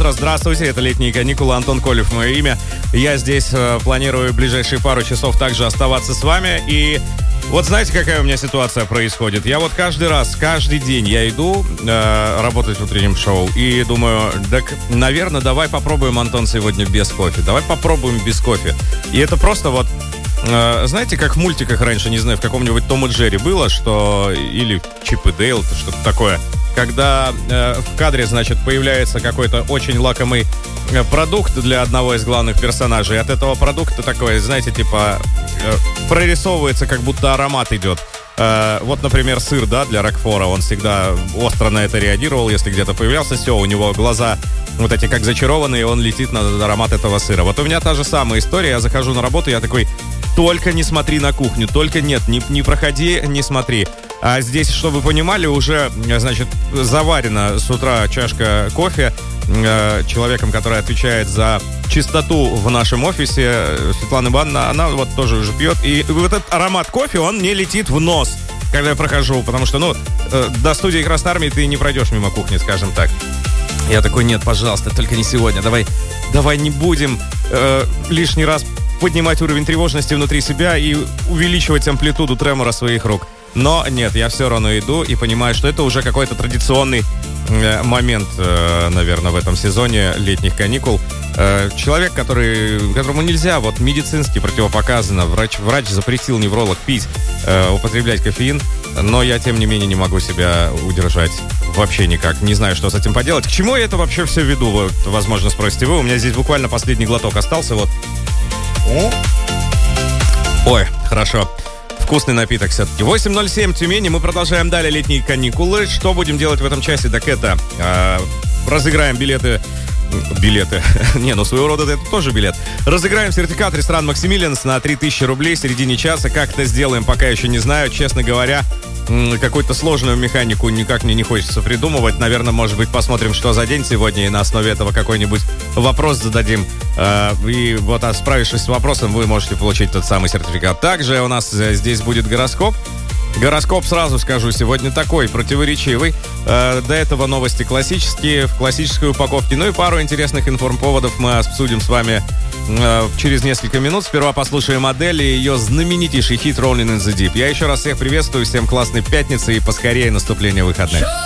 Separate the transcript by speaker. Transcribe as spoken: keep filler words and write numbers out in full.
Speaker 1: утро, здравствуйте, это «Летние каникулы», Антон Колев мое имя. Я здесь э, планирую в ближайшие пару часов также оставаться с вами. И вот знаете, какая у меня ситуация происходит? Я вот каждый раз, каждый день я иду э, работать в утреннем шоу и думаю, так, наверное, давай попробуем, Антон, сегодня без кофе. Давай попробуем без кофе. И это просто вот, э, знаете, как в мультиках раньше, не знаю, в каком-нибудь Том и Джерри было, что, или Чип и Дейл, что-то такое, когда э, в кадре, значит, появляется какой-то очень лакомый э, продукт для одного из главных персонажей. От этого продукта такой, знаете, типа э, прорисовывается, как будто аромат идет. Э, вот, например, сыр, да, для Рокфора. Он всегда остро на это реагировал. Если где-то появлялся, все, у него глаза вот эти как зачарованные, он летит на аромат этого сыра. Вот у меня та же самая история. Я захожу на работу, я такой: только не смотри на кухню, только нет, не, не проходи, не смотри. А здесь, чтобы вы понимали, уже, значит, заварена с утра чашка кофе э, человеком, который отвечает за чистоту в нашем офисе. Светлана Ивановна, она вот тоже уже пьет. И вот этот аромат кофе, он мне летит в нос, когда я прохожу. Потому что, ну, э, до студии Красной Армии ты не пройдешь мимо кухни, скажем так. Я такой: нет, пожалуйста, только не сегодня. Давай, давай не будем э, лишний раз поднимать уровень тревожности внутри себя и увеличивать амплитуду тремора своих рук. Но нет, я все равно иду и понимаю, что это уже какой-то традиционный э, момент, э, наверное, в этом сезоне летних каникул. Э, человек, который, которому нельзя, вот медицински противопоказано, врач, врач запретил, невролог, пить, э, употреблять кофеин, но я, тем не менее, не могу себя удержать вообще никак. Не знаю, что с этим поделать. К чему я это вообще все веду, вот, возможно, спросите вы. У меня здесь буквально последний глоток остался, вот. Ой, хорошо. Вкусный напиток все-таки. восемь ноль семь Тюмени. Мы продолжаем далее летние каникулы. Что будем делать в этом часе? Так это э, разыграем билеты. Билеты. Не, ну своего рода это тоже билет. Разыграем сертификат ресторан Максимилианс на три тысячи рублей в середине часа. Как это сделаем, пока еще не знаю. Честно говоря, какую-то сложную механику никак мне не хочется придумывать. Наверное, может быть, посмотрим, что за день сегодня, и на основе этого какой-нибудь вопрос зададим. И вот, справившись с вопросом, вы можете получить тот самый сертификат. Также у нас здесь будет гороскоп. Гороскоп, сразу скажу, сегодня такой, противоречивый. Э, до этого новости классические, в классической упаковке. Ну и пару интересных информповодов мы обсудим с вами э, через несколько минут. Сперва послушаем Адель и ее знаменитейший хит «Rolling in the Deep». Я еще раз всех приветствую, всем классной пятницы и поскорее наступления выходных.